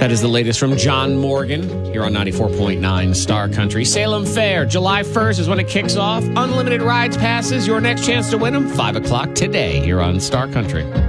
That is the latest from John Morgan here on 94.9 Star Country. Salem Fair, July 1st is when it kicks off. Unlimited rides passes. Your next chance to win them, 5 o'clock today here on Star Country.